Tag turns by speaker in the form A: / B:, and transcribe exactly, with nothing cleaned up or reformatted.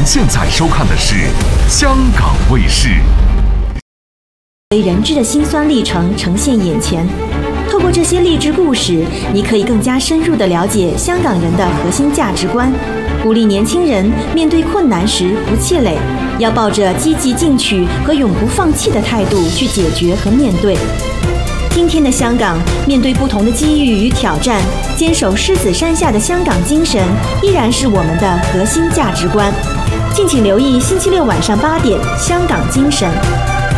A: 现在收看的是香港卫视。
B: 为人知的辛酸历程呈现眼前，透过这些励志故事，你可以更加深入地了解香港人的核心价值观，鼓励年轻人面对困难时不气馁，要抱着积极进取和永不放弃的态度去解决和面对。今天的香港，面对不同的机遇与挑战，坚守狮子山下的香港精神依然是我们的核心价值观。敬请留意星期六晚上八点《香港精神》。